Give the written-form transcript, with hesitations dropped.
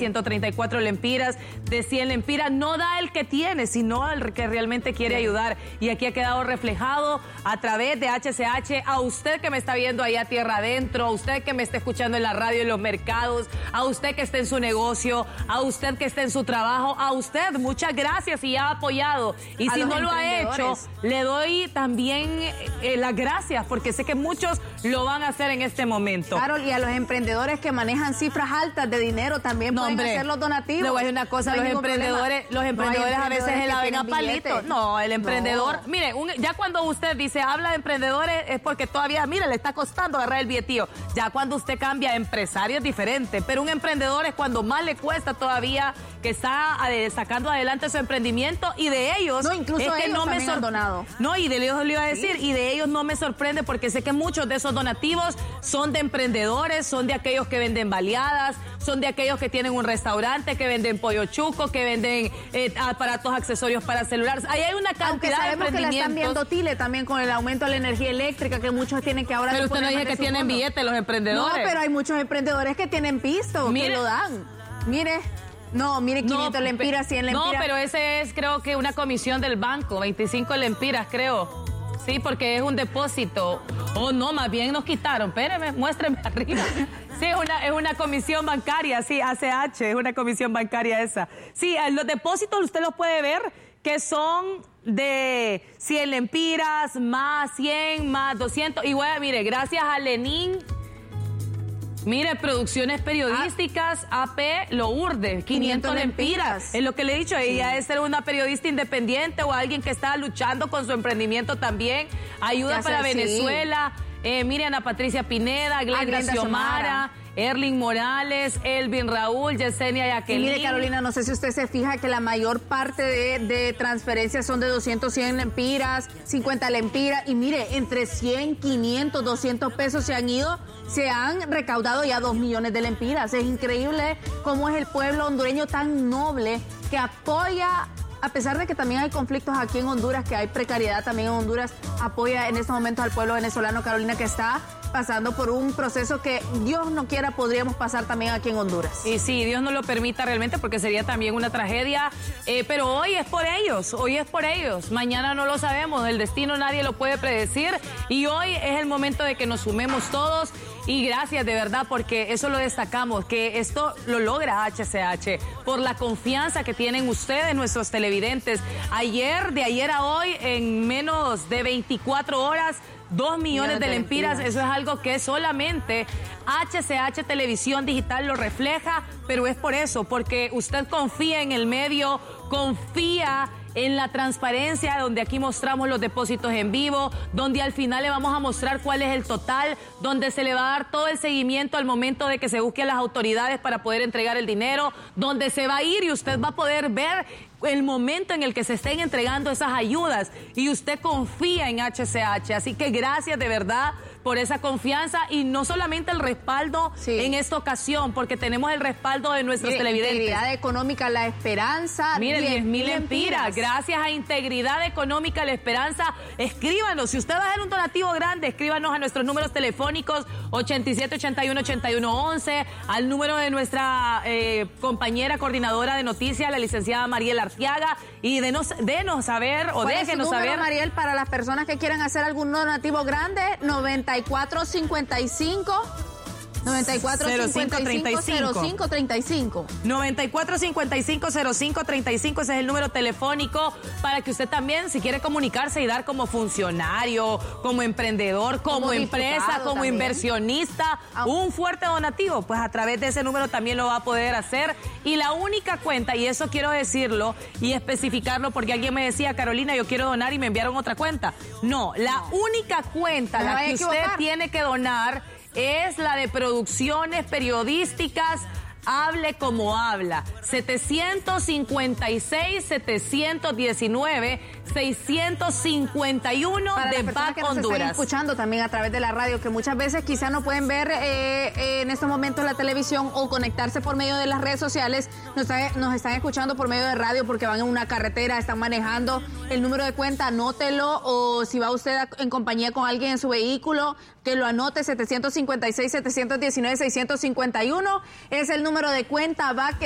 134 lempiras, de 100 lempiras. No da el que tiene, sino el que realmente quiere ayudar. Y aquí ha quedado reflejado a través de HCH. A usted que me está viendo allá tierra adentro, a usted que me está escuchando en la radio, en los mercados, a usted que está en su negocio, a usted que está en su trabajo, a usted, muchas gracias y ha apoyado. Y si no lo ha hecho, le doy también las gracias, porque sé que muchos lo van a hacer en este momento. Claro, y a los emprendedores que manejan cifras altas de dinero también pueden hacer los donativos. Le voy a decir una cosa, los emprendedores a veces se la ven a palito. No, el emprendedor, mire, ya cuando usted dice, habla de emprendedores, es porque todavía, mire, le está costando agarrar el billetillo. Ya cuando usted cambia a empresario es diferente, pero un emprendedor es cuando más le cuesta todavía, que está sacando adelante su emprendimiento, y de ellos... No, incluso es que ellos no me han donado. No, y de ellos le iba a decir, y de ellos no me sorprende, porque sé que muchos de esos donativos son de emprendedores, son de aquellos que venden baleadas, son de aquellos que tienen un restaurante, que venden pollo chuco, que venden aparatos, accesorios para celulares. Ahí hay una cantidad Aunque sabemos que la están viendo Tile también con el aumento de la energía eléctrica, que muchos tienen que ahora... Pero usted no dice que tienen billetes los emprendedores. No, pero hay muchos emprendedores que tienen pisto, que lo dan. Mire... No, mire, 500 lempiras, 100 lempiras. No, pero ese es, creo que una comisión del banco, 25 lempiras, creo. Sí, porque es un depósito. Oh, no, más bien nos quitaron. Espéreme, muéstreme arriba. Sí, es una comisión bancaria, sí, ACH, es una comisión bancaria esa. Sí, los depósitos usted los puede ver, que son de 100 lempiras, más 100, más 200. Y bueno, mire, gracias a Lenín... Mire, Producciones Periodísticas, AP Lourdes, 500 lempiras. Es lo que le he dicho, ella es ser una periodista independiente o alguien que está luchando con su emprendimiento también. Ayuda para Venezuela. Mire, Ana Patricia Pineda, Glenda Xiomara, Erling Morales, Elvin Raúl, Yesenia Jacqueline. Y mire, Carolina, no sé si usted se fija que la mayor parte de transferencias son de 200, 100 lempiras, 50 lempiras. Y mire, entre 100, 500, 200 pesos se han recaudado ya 2 millones de lempiras. Es increíble cómo es el pueblo hondureño tan noble que apoya, a pesar de que también hay conflictos aquí en Honduras, que hay precariedad también en Honduras, apoya en estos momentos al pueblo venezolano, Carolina, que está pasando por un proceso que Dios no quiera podríamos pasar también aquí en Honduras. Y sí, Dios no lo permita realmente, porque sería también una tragedia, pero hoy es por ellos, mañana no lo sabemos, el destino nadie lo puede predecir, y hoy es el momento de que nos sumemos todos. Y gracias de verdad, porque eso lo destacamos, que esto lo logra HCH por la confianza que tienen ustedes, nuestros televidentes. De ayer a hoy, en menos de 24 horas, 2 millones de lempiras. Eso es algo que solamente HCH Televisión Digital lo refleja, pero es por eso, porque usted confía en el medio, confía en la transparencia, donde aquí mostramos los depósitos en vivo, donde al final le vamos a mostrar cuál es el total, donde se le va a dar todo el seguimiento al momento de que se busque a las autoridades para poder entregar el dinero, donde se va a ir y usted va a poder ver el momento en el que se estén entregando esas ayudas, y usted confía en HCH, así que gracias de verdad por esa confianza, y no solamente el respaldo en esta ocasión, porque tenemos el respaldo de nuestros televidentes. Integridad Económica La Esperanza. Mire, 10,000 lempiras. Gracias a Integridad Económica La Esperanza. Escríbanos, si usted va a hacer un donativo grande, escríbanos a nuestros números telefónicos 8781-8111, al número de nuestra compañera coordinadora de noticias, la licenciada Mariel Arteaga, y denos saber, o déjenos saber. Mariel, para las personas que quieran hacer algún donativo grande, 9455 0535. 9455-0535, ese es el número telefónico para que usted también, si quiere comunicarse y dar como funcionario, como emprendedor, como empresa, como inversionista, un fuerte donativo, pues a través de ese número también lo va a poder hacer. Y la única cuenta, y eso quiero decirlo y especificarlo, porque alguien me decía, Carolina, yo quiero donar y me enviaron otra cuenta. No, la única cuenta, la que usted tiene que donar, es la de Producciones Periodísticas Hable Como Habla, 756-719-651 de BAC Honduras. Están escuchando también a través de la radio, que muchas veces quizá no pueden ver en estos momentos la televisión o conectarse por medio de las redes sociales, nos están escuchando por medio de radio porque van en una carretera, están manejando. El número de cuenta, anótelo, o si va usted en compañía con alguien en su vehículo, que lo anote, 756-719-651, es el número de cuenta BAC.